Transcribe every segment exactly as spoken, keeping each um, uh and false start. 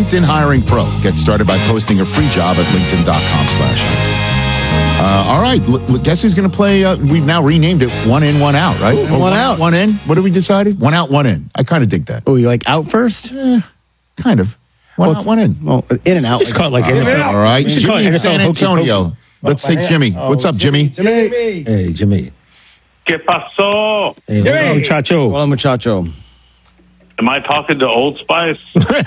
LinkedIn Hiring Pro. Get started by posting a free job at linkedin.com slash. Uh, all right. L- l- guess who's going to play? Uh, we've now renamed it One In, One Out, right? Ooh, one out. One in. What have we decided? One out, one in. I kind of dig that. Oh, you like out first? Eh, kind of. One Well, out, one in. Well, in and out. Just call it like All N F L. right. All right. We should call it Jimmy in N F L San hokey Antonio. pokey. Let's take Jimmy. What's up, Jimmy? Jimmy. Hey, Jimmy. ¿Qué pasó? Hey, Hey. muchacho. Hola, muchacho. Am I talking to Old Spice? Like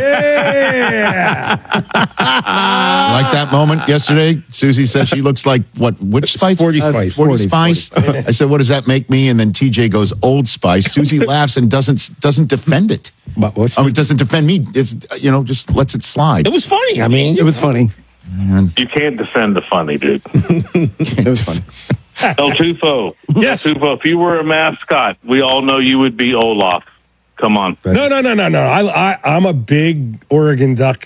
that moment yesterday, Susie said she looks like what? Which spice? Sporty Uh, Spice. Sporty Sporty Spice. I said, "What does that make me?" And then T J goes, "Old Spice." Susie laughs and doesn't doesn't defend it. But what's Oh, it doesn't defend me. It's you know just lets it slide. It was funny. I mean, It was funny. You can't defend the funny, dude. It was funny. El Tufo. Yes. El Tufo, if you were a mascot, we all know you would be Olaf. Come on. No, no, no, no, no. I, I, I'm a big Oregon Duck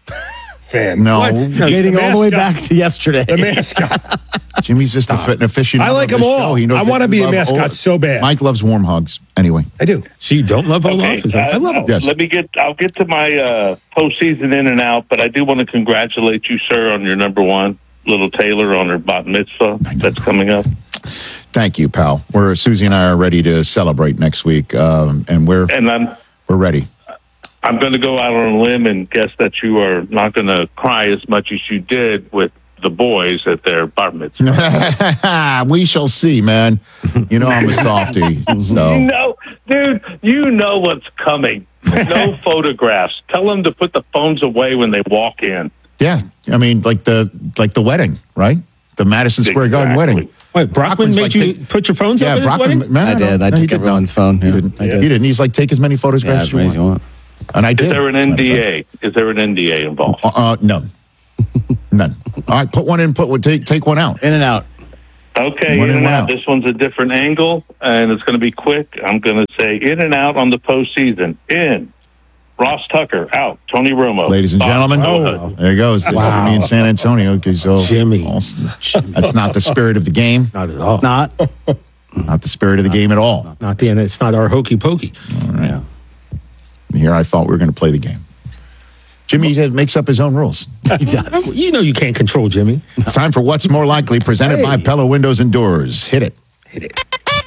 fan. No. What? No, Dating the all the way mascot. back to yesterday. The mascot. Jimmy's just a fit, an aficionado. I like of them the all. show. He knows I that wanna we be a love mascot all- so bad. Mike loves warm hugs. Anyway, I do. so you don't love Olaf? Okay, Is that- uh, I love 'em. Yes. Let me get. I'll get to my uh, postseason in and out, but I do want to congratulate you, sir, on your number one, little Taylor, on her bat mitzvah that's coming up. thank you, pal. We're Susie and I are ready to celebrate next week, um, and we're And I'm we're ready. I'm going to go out on a limb and guess that you are not going to cry as much as you did with the boys at their bar mitzvah. We shall see, man. You know I'm a softie, so. You know, dude, you know what's coming. No photographs. Tell them to put the phones away when they walk in. Yeah, I mean, like the like the wedding, right? The Madison Square Garden Exactly. wedding. Wait, Brockman Brockman's made like, you take- put your phones Yeah, up at his Brockman. wedding? No, no, I did. no, I no, took he did everyone's not. phone. He Yeah, didn't. I He did. didn't. He's like, take as many photographs Yeah, as as you many as want. you want. And I did. Is there an N D A? Is there an N D A involved? Uh, uh, none. None. All right, put one in. Put one. Take take one out. In and out. Okay, One in and and one out. out. This one's a different angle, and it's going to be quick. I'm going to say in and out on the postseason. In. Ross Tucker, out. Tony Romo. Ladies and Bob gentlemen, Hood. there he goes. Wow. Me in San Antonio. Okay, so Jimmy. that's not the spirit of the game. Not at all. Not. Not the spirit of the game at all. Not the end. It's not our hokey pokey. Yeah. Here, I thought we were going to play the game. Jimmy has- makes up his own rules. He does. You know you can't control Jimmy. It's time for What's More Likely, presented by Pella Windows and Doors. Hit it. Hit it.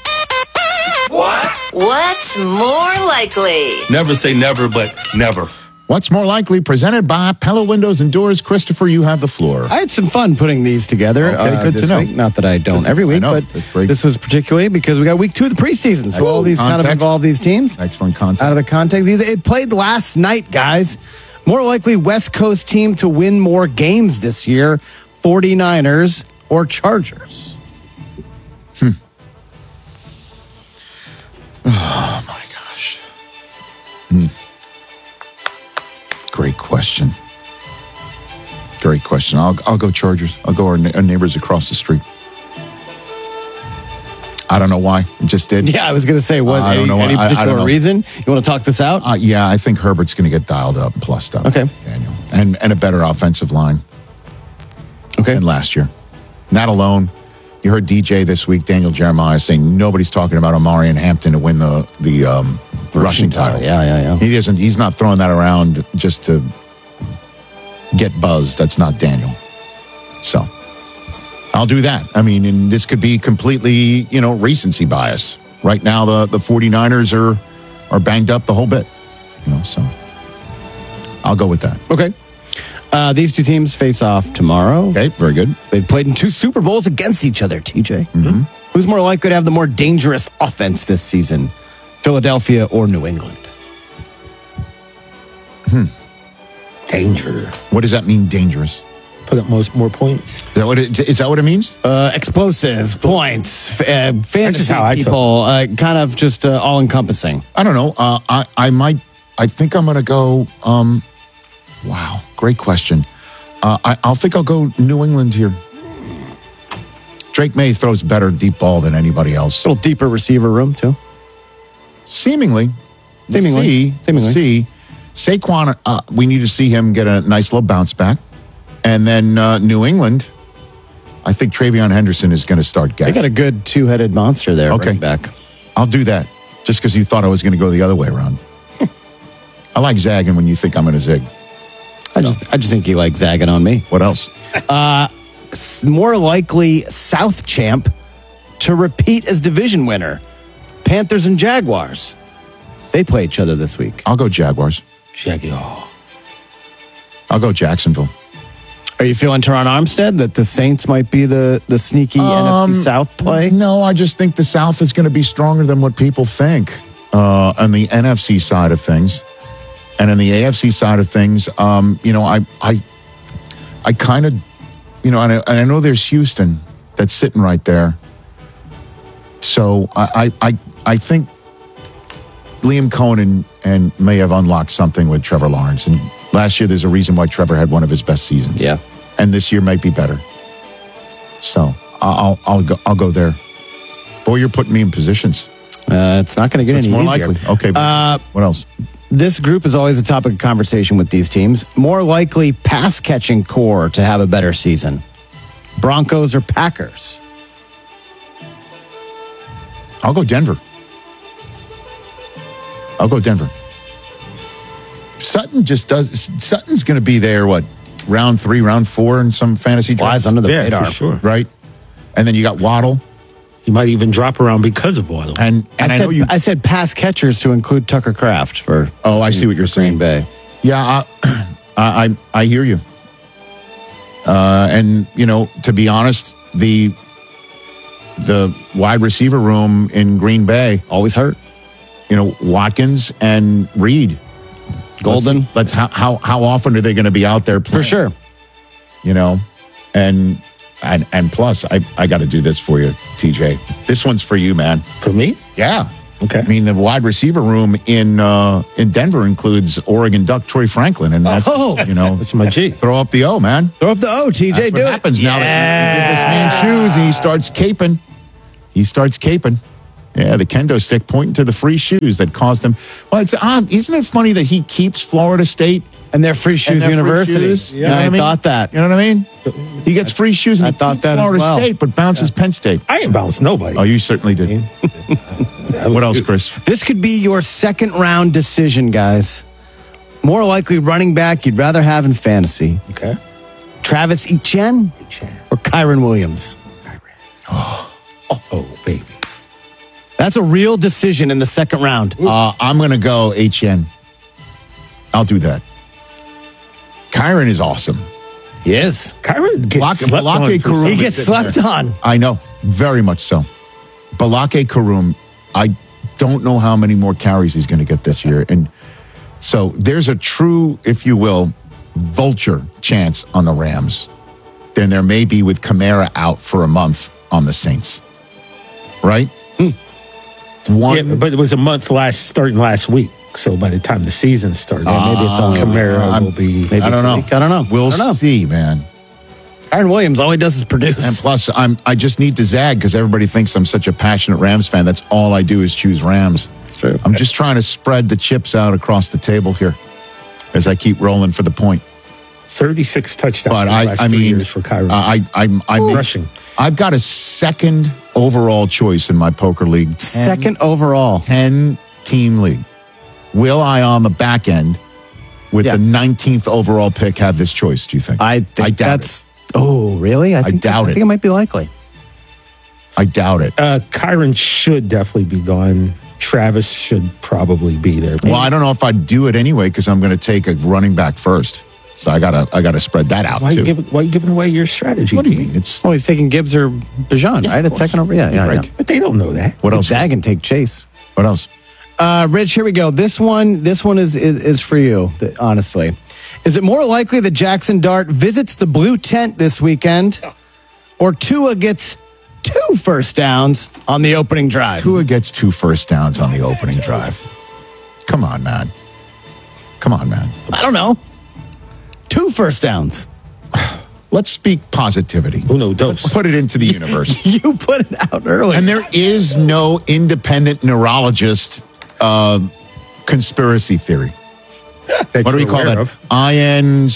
What's more likely? Never say never, but never. What's More Likely, presented by Pella Windows and Doors. Christopher, you have the floor. I had some fun putting these together. Okay, uh, good to this know. week. Not that I don't Good- every I week, know. but That's great. this was particularly because we got week two of the preseason. So all these kind of Context. involve these teams. Excellent content. Out of the context. It played last night, guys. More likely West Coast team to win more games this year, forty-niners or Chargers? Oh, my gosh. Hmm. Great question. Great question. I'll, I'll go Chargers. I'll go our, ne- our neighbors across the street. I don't know why. I just did. Yeah, I was going to say, what? I don't any, know. any I- I don't particular know. reason? You want to talk this out? Uh, yeah, I think Herbert's going to get dialed up and plussed up. Okay. Daniel. And, and a better offensive line Okay. than last year. Not alone. You heard D J this week, Daniel Jeremiah, saying nobody's talking about Amari and Hampton to win the, the um, rushing title. Yeah, yeah, yeah. He doesn't. He's not throwing that around just to get buzz. That's not Daniel. So I'll do that. I mean, and this could be completely, you know, recency bias. Right now, the the forty-niners are are banged up the whole bit. You know, so I'll go with that. Okay. Uh, these two teams face off tomorrow. Okay, very good. They've played in two Super Bowls against each other, T J. Mm-hmm. Who's more likely to have the more dangerous offense this season, Philadelphia or New England? Danger. What does that mean? Dangerous. Put up most more points. Is that what it, is that what it means? Uh, explosive points, f- uh, just fantasy how I took people, uh, kind of just uh, all encompassing. I don't know. Uh, I I might. I think I'm going to go. Um, wow, great question. Uh, I I'll think I'll go New England here. Drake May throws better deep ball than anybody else. A little deeper receiver room too. Seemingly, We'll Seemingly. see, Seemingly. We'll see. Saquon, uh, we need to see him get a nice little bounce back, and then uh, New England. I think Travion Henderson is going to start They getting. got a good two-headed monster there. Okay. running back. I'll do that just because you thought I was going to go the other way around. I like zagging when you think I'm going to zig. I just I just think you like zagging on me. What else? S- More likely South champ to repeat as division winner. Panthers and Jaguars. They play each other this week. I'll go Jaguars. Shaggy. Oh. I'll go Jacksonville. Are you feeling Teron Armstead that the Saints might be the, the sneaky Um, N F C South play? No, I just think the South is going to be stronger than what people think uh, on the N F C side of things. And on the A F C side of things, um, you know, I, I, I kind of, you know, and I, and I know there's Houston that's sitting right there. So I, I, I, I think Liam Cohen and, and may have unlocked something with Trevor Lawrence. And last year, there's a reason why Trevor had one of his best seasons. Yeah. And this year might be better. So I'll I'll go I'll go there. Boy, you're putting me in positions. Uh, it's not going to get It's any more easier. likely. Okay. Uh, what else? This group is always a topic of conversation with these teams. More likely pass catching core to have a better season. Broncos or Packers? I'll go Denver. I'll go Denver. Sutton just does. Sutton's going to be there. What round three, round four, in some fantasy Flies drafts, under the Yeah, radar. for sure. right? And then you got Waddle, He might even drop around because of Waddle. and and I, I, said, know you. I said pass catchers to include Tucker Kraft for oh, I see what you're Green saying. Bay. Yeah, I, I I I hear you. Uh, and you know, to be honest, the the wide receiver room in Green Bay, Always hurt. you know, Watkins and Reed. Golden. Let's, let's how, how how often are they going to be out there playing? For sure. You know, and and and plus, I I got to do this for you, T J. This one's for you, man. For me? Yeah. Okay. I mean, the wide receiver room in uh, in Denver includes Oregon Duck Troy Franklin, and that's Oh. you know, That's my G. throw up the O, man. Throw up the O, T J. That's Do what it. happens now that you give this man shoes and he starts caping. He starts caping. Yeah, the kendo stick pointing to the free shoes that caused him. Well, it's odd. Isn't it funny that he keeps Florida State And they're free and shoes they're free university. shoes? You know Yeah, what I, mean? thought that. You know what I mean? He gets free shoes and I he thought keeps that as Florida well. State, but bounces Penn State. I ain't bounced nobody. Oh, you certainly did. What else, Chris? This could be your second round decision, guys. More likely running back you'd rather have in fantasy. Okay. Travis Etienne or Kyron Williams? Oh, baby. That's a real decision in the second round. Uh, I'm going to go H N. I'll do that. Kyron is awesome. He is. Kyron gets Block- slept block on a for Karoom. some- He gets slept on. I know, very much so. Balake Karoom, I don't know how many more carries he's going to get this year. And so there's a true, if you will, vulture chance on the Rams than there may be with Kamara out for a month on the Saints. Right? One, Yeah, but it was a month last starting last week. So by the time the season started, maybe it's only a week. Kamara I'm- will be. Maybe I don't it's a know. week. I don't know. We'll I don't know. see, man. Kyron Williams, all he does is produce. And plus, I'm I just need to zag because everybody thinks I'm such a passionate Rams fan. That's all I do is choose Rams. It's true. I'm just trying to spread the chips out across the table here as I keep rolling for the point. thirty-six touchdowns But in the I, last I three mean, years for Kyron. uh, I, I, I, make- Rushing. I've got a second overall choice in my poker league. ten, Second overall. ten team league. Will I on the back end with Yeah. the nineteenth overall pick have this choice? Do you think? I think I doubt that's. Oh, really? I, think doubt I it. think it might be likely. I doubt it. Uh, Kyron should definitely be gone. Travis should probably be there. Well, I don't know if I'd do it anyway because I'm going to take a running back first. So I gotta, I gotta spread that out why, too. you giving, why you giving away your strategy? What do you Pete? mean? It's Oh, he's taking Gibbs or Bijan, Yeah, right? of At course. second over. Yeah, yeah, Greg. yeah. But they don't know that. what else? Zag and take Chase. What else? Uh, Rich, here we go. This one, this one is is, is for you. th- Honestly, is it more likely that Jackson Dart visits the blue tent this weekend, or Tua gets two first downs on the opening drive? Tua gets two first downs on the opening drive. Come on, man. Come on, man. I don't know. Two first downs. Let's speak positivity. Uno dos. Put it into the universe. You put it out early. And there is no independent neurologist uh, conspiracy theory. That What do we you're call aware that? of. I N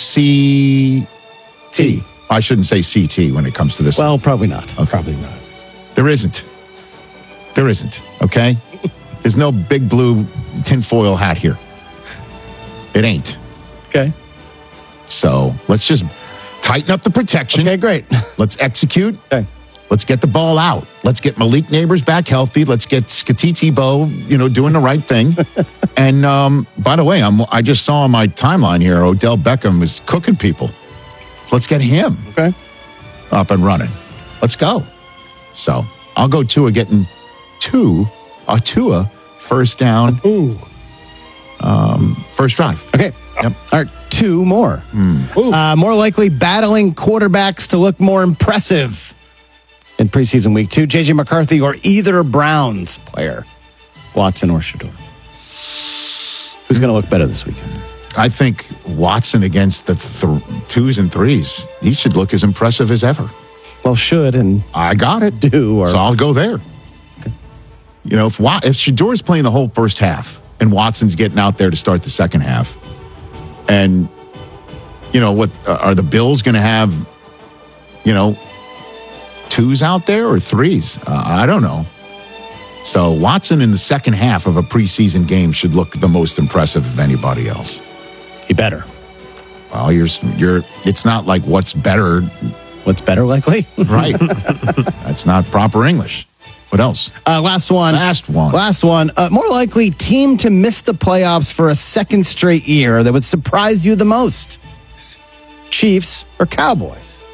C T. I shouldn't say C T when it comes to this. well, probably not. Probably not. There isn't. There isn't. Okay? There's no big blue tinfoil hat here. It ain't. Okay. So let's just tighten up the protection. Okay, great. Let's execute. Okay. Let's get the ball out. Let's get Malik Neighbors back healthy. Let's get Skatiti Bo, you know, doing the right thing. And um, by the way, I'm, I just saw on my timeline here, Odell Beckham is cooking people. So let's get him Okay. up and running. Let's go. So I'll go Tua getting two, a Tua first down, Ooh. um, first drive. Okay. Yep. All right. Two more. Uh, more likely battling quarterbacks to look more impressive in preseason week two. J J McCarthy or either Browns player, Watson or Shador. Who's going to look better this weekend? I think Watson against the th- twos and threes, he should look as impressive as ever. Well, should and I got it. do. Or So I'll go there. You know, if Wa- if Shador's playing the whole first half and Watson's getting out there to start the second half, and you know what, uh, are the Bills going to have, you know, twos out there or threes? Uh, I don't know. So Watson in the second half of a preseason game should look the most impressive of anybody else. he better. Well, you're you're. It's not like what's better, What's better likely? right? That's not proper English. What else? Uh, last one. Last one. Last one. Uh, more likely team to miss the playoffs for a second straight year that would surprise you the most. Chiefs or Cowboys?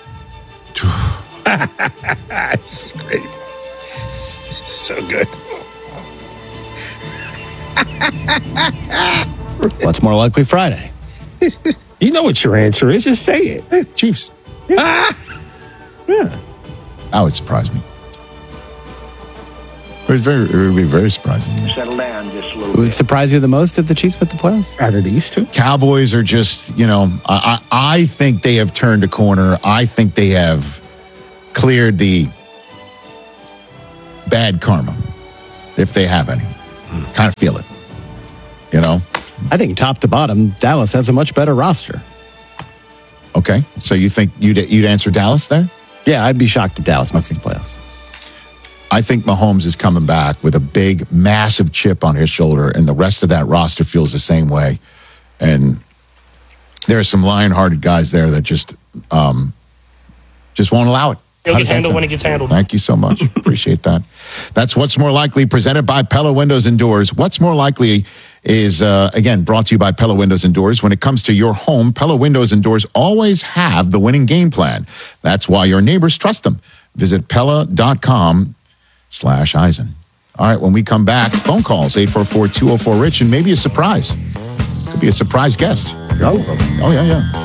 This is great. This is so good. What's more likely Friday? You know what your answer is. Just say it. Chiefs. Yeah. That would surprise me. It would, very, it would be very surprising. Settle down just a little It would bit. surprise you the most if the Chiefs put the playoffs? Out of these two. Cowboys are just, you know, I, I, I think they have turned a corner. I think they have cleared the bad karma, if they have any. Kind of feel it. You know? I think top to bottom, Dallas has a much better roster. Okay. So you think you'd, you'd answer Dallas there? Yeah, I'd be shocked if Dallas misses the playoffs. I think Mahomes is coming back with a big, massive chip on his shoulder, and the rest of that roster feels the same way. And there are some lion-hearted guys there that just um, just won't allow it. He'll How get does that handled sound? when it gets handled. Thank you so much. Appreciate that. That's What's More Likely, presented by Pella Windows and Doors. What's More Likely is, uh, again, brought to you by Pella Windows and Doors. When it comes to your home, Pella Windows and Doors always have the winning game plan. That's why your neighbors trust them. Visit Pella.com slash Eisen. All right, when we come back, phone calls, eight four four, two oh four, RICH, and maybe a surprise. Could be a surprise guest. Oh, oh yeah,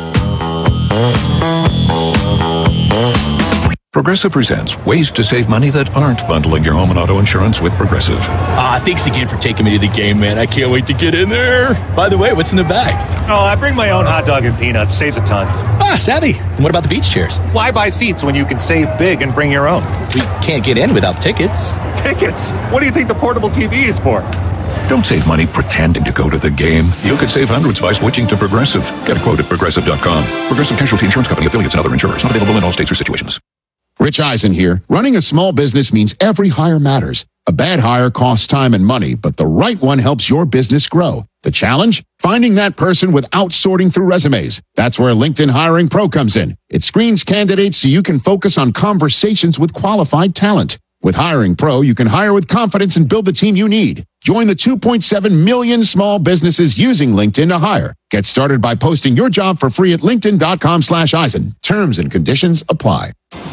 yeah. Progressive presents ways to save money that aren't bundling your home and auto insurance with Progressive. Ah, thanks again for taking me to the game, man. I can't wait to get in there. By the way, what's in the bag? Oh, I bring my own hot dog and peanuts. Saves a ton. Ah, savvy. And what about the beach chairs? Why buy seats when you can save big and bring your own? We can't get in without tickets. Tickets? What do you think the portable T V is for? Don't save money pretending to go to the game. You could save hundreds by switching to Progressive. Get a quote at progressive dot com. Progressive Casualty Insurance Company, affiliates, and other insurers. Not available in all states or situations. Rich Eisen here. Running a small business means every hire matters. A bad hire costs time and money, but the right one helps your business grow. The challenge? Finding that person without sorting through resumes. That's where LinkedIn Hiring Pro comes in. It screens candidates so you can focus on conversations with qualified talent. With Hiring Pro, you can hire with confidence and build the team you need. Join the two point seven million small businesses using LinkedIn to hire. Get started by posting your job for free at linkedin.com slash Eisen. Terms and conditions apply.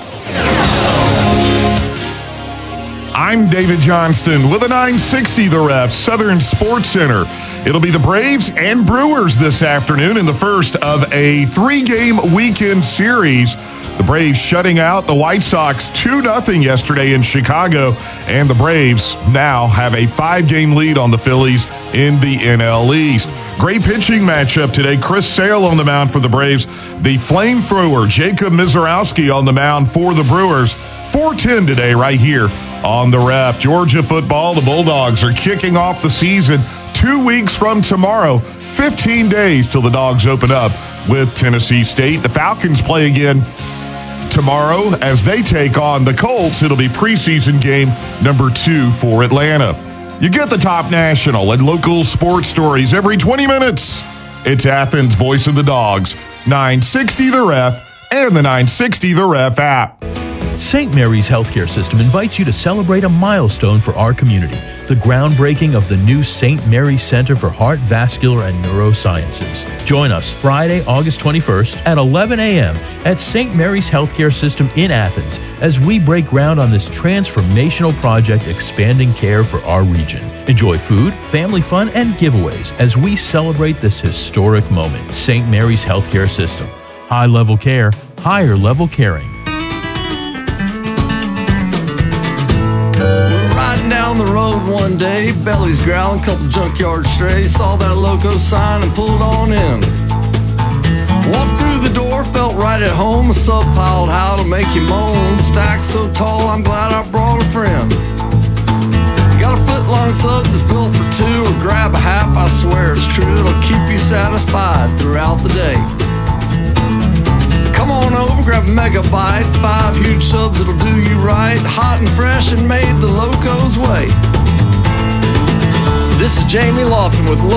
I'm David Johnston with a nine sixty The Ref, Southern Sports Center. It'll be the Braves and Brewers this afternoon in the first of a three-game weekend series. The Braves shutting out the White Sox two nothing yesterday in Chicago, and the Braves now have a five-game lead on the Phillies in the N L East. Great pitching matchup today. Chris Sale on the mound for the Braves. The flamethrower Jacob Mizorowski on the mound for the Brewers. four ten today right here on the Ref. Georgia football, the Bulldogs are kicking off the season two weeks from tomorrow. fifteen days till the Dogs open up with Tennessee State. The Falcons play again tomorrow as they take on the Colts. It'll be preseason game number two for Atlanta. You get the top national and local sports stories every twenty minutes. It's Athens' voice of the Dogs, nine sixty The Ref, and the nine sixty The Ref app. Saint Mary's Healthcare System invites you to celebrate a milestone for our community, the groundbreaking of the new Saint Mary's Center for Heart, Vascular, and Neurosciences. Join us Friday, August twenty-first at eleven a.m. at Saint Mary's Healthcare System in Athens as we break ground on this transformational project expanding care for our region. Enjoy food, family fun, and giveaways as we celebrate this historic moment. Saint Mary's Healthcare System. High-level care, higher-level caring. Riding down the road one day, bellies growling, couple junkyard strays, saw that loco sign and pulled on in. Walked through the door, felt right at home, a sub piled how to make you moan. Stack so tall, I'm glad I brought a friend. Got a foot long sub that's built for two, or grab a half, I swear it's true, it'll keep you satisfied throughout the day. Come on over, grab a megabyte, five huge subs that'll do you right, hot and fresh and made the loco's way. This is Jamie Lofton with Lo-